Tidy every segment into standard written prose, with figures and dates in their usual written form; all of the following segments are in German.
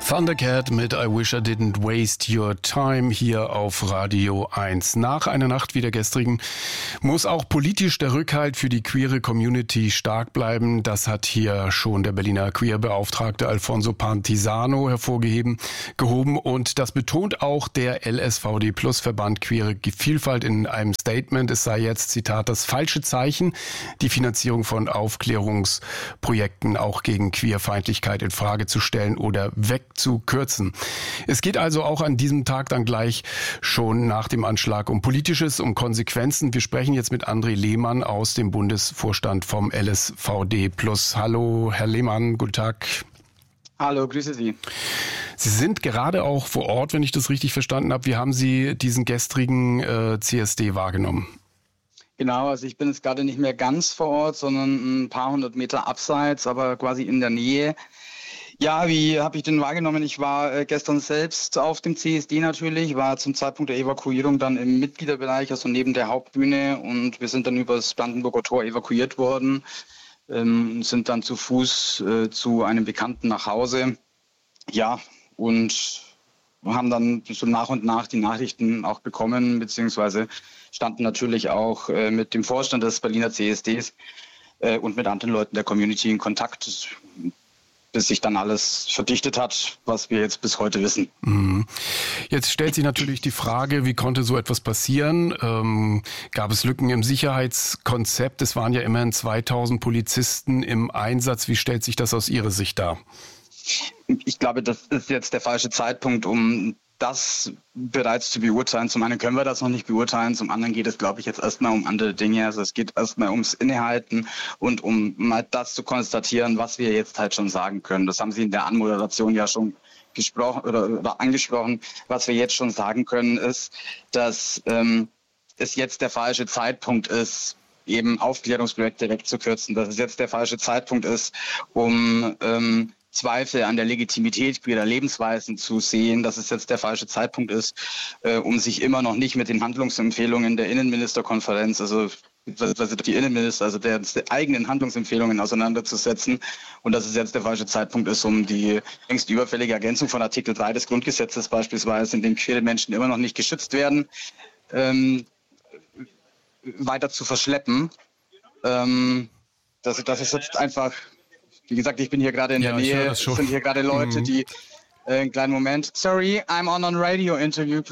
Thundercat mit I Wish I Didn't Waste Your Time hier auf Radio 1. Nach einer Nacht wie der gestrigen muss auch politisch der Rückhalt für die queere Community stark bleiben. Das hat hier schon der Berliner Queer-Beauftragte Alfonso Pantisano hervorgehoben und das betont auch der LSVD Plus Verband Queere Vielfalt in einem Statement. Es sei jetzt, Zitat, das falsche Zeichen, die Finanzierung von Aufklärungsprojekten auch gegen Queerfeindlichkeit in Frage zu stellen oder wegzukürzen. Es geht also auch an diesem Tag dann gleich schon nach dem Anschlag um Politisches, um Konsequenzen. Wir sprechen jetzt mit André Lehmann aus dem Bundesvorstand vom LSVD Plus. Hallo, Herr Lehmann, guten Tag. Hallo, grüße Sie. Sie sind gerade auch vor Ort, wenn ich das richtig verstanden habe. Wie haben Sie diesen gestrigen CSD wahrgenommen? Genau, also ich bin jetzt gerade nicht mehr ganz vor Ort, sondern ein paar hundert Meter abseits, aber quasi in der Nähe. Ja, wie habe ich den wahrgenommen? Ich war gestern selbst auf dem CSD natürlich, war zum Zeitpunkt der Evakuierung dann im Mitgliederbereich, also neben der Hauptbühne, und wir sind dann über das Brandenburger Tor evakuiert worden, sind dann zu Fuß zu einem Bekannten nach Hause. Ja, und haben dann so nach und nach die Nachrichten auch bekommen, beziehungsweise standen natürlich auch mit dem Vorstand des Berliner CSDs und mit anderen Leuten der Community in Kontakt, bis sich dann alles verdichtet hat, was wir jetzt bis heute wissen. Jetzt stellt sich natürlich die Frage, wie konnte so etwas passieren? Gab es Lücken im Sicherheitskonzept? Es waren ja immerhin 2000 Polizisten im Einsatz. Wie stellt sich das aus Ihrer Sicht dar? Ich glaube, das ist jetzt der falsche Zeitpunkt, um das bereits zu beurteilen. Zum einen können wir das noch nicht beurteilen, zum anderen geht es, glaube ich, jetzt erstmal um andere Dinge. Also es geht erstmal ums Innehalten und um mal das zu konstatieren, was wir jetzt halt schon sagen können. Das haben Sie in der Anmoderation ja schon gesprochen oder angesprochen. Was wir jetzt schon sagen können, ist, dass es jetzt der falsche Zeitpunkt ist, eben Aufklärungsprojekte wegzukürzen. Dass es jetzt der falsche Zeitpunkt ist, um Zweifel an der Legitimität queerer Lebensweisen zu sehen, dass es jetzt der falsche Zeitpunkt ist, um sich immer noch nicht mit den Handlungsempfehlungen der Innenministerkonferenz, also die Innenminister, also der eigenen Handlungsempfehlungen auseinanderzusetzen, und dass es jetzt der falsche Zeitpunkt ist, um die längst überfällige Ergänzung von Artikel 3 des Grundgesetzes beispielsweise, in dem queere Menschen immer noch nicht geschützt werden, weiter zu verschleppen. Das ist jetzt einfach... Wie gesagt, ich bin hier gerade in der Nähe. Es sind hier gerade Leute, die einen kleinen Moment. Sorry, I'm on a radio interview.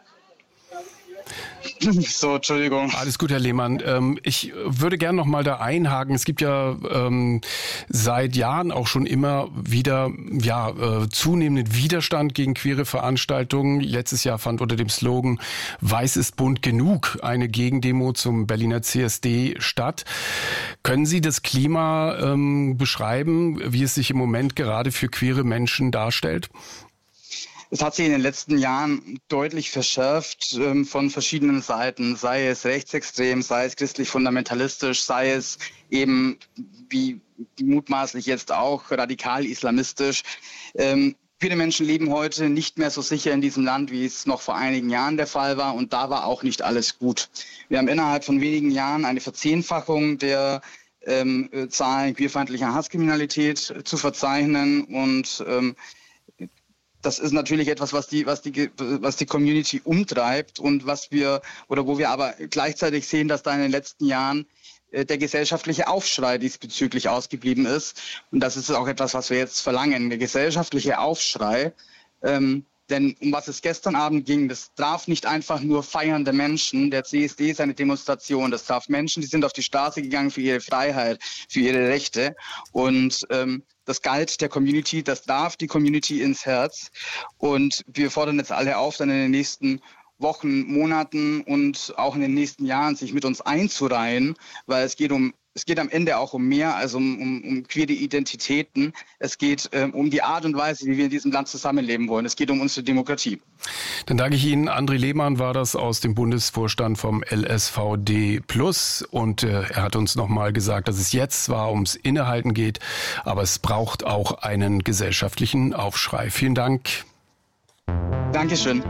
So, Entschuldigung. Alles gut, Herr Lehmann. Ich würde gerne noch mal da einhaken. Es gibt ja seit Jahren auch schon immer wieder zunehmenden Widerstand gegen queere Veranstaltungen. Letztes Jahr fand unter dem Slogan "Weiß ist bunt genug" eine Gegendemo zum Berliner CSD statt. Können Sie das Klima beschreiben, wie es sich im Moment gerade für queere Menschen darstellt? Es hat sich in den letzten Jahren deutlich verschärft von verschiedenen Seiten, sei es rechtsextrem, sei es christlich-fundamentalistisch, sei es eben, wie mutmaßlich jetzt auch, radikal-islamistisch. Viele Menschen leben heute nicht mehr so sicher in diesem Land, wie es noch vor einigen Jahren der Fall war, und da war auch nicht alles gut. Wir haben innerhalb von wenigen Jahren eine Verzehnfachung der Zahlen queerfeindlicher Hasskriminalität zu verzeichnen, und das ist natürlich etwas, was die Community umtreibt und wo wir aber gleichzeitig sehen, dass da in den letzten Jahren der gesellschaftliche Aufschrei diesbezüglich ausgeblieben ist. Und das ist auch etwas, was wir jetzt verlangen, der gesellschaftliche Aufschrei. Denn um was es gestern Abend ging, das traf nicht einfach nur feiernde Menschen. Der CSD ist eine Demonstration. Das traf Menschen, die sind auf die Straße gegangen für ihre Freiheit, für ihre Rechte. Und das galt der Community, das darf die Community ins Herz. Und wir fordern jetzt alle auf, dann in den nächsten Wochen, Monaten und auch in den nächsten Jahren sich mit uns einzureihen, weil es geht am Ende auch um mehr als um queere Identitäten. Es geht um die Art und Weise, wie wir in diesem Land zusammenleben wollen. Es geht um unsere Demokratie. Dann danke ich Ihnen. André Lehmann war das aus dem Bundesvorstand vom LSVD Plus. Und er hat uns nochmal gesagt, dass es jetzt zwar ums Innehalten geht, aber es braucht auch einen gesellschaftlichen Aufschrei. Vielen Dank. Dankeschön.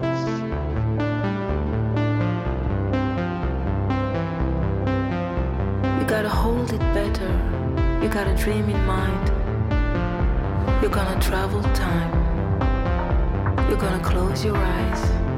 You gotta hold it better. You got a dream in mind. You're gonna travel time. You're gonna close your eyes.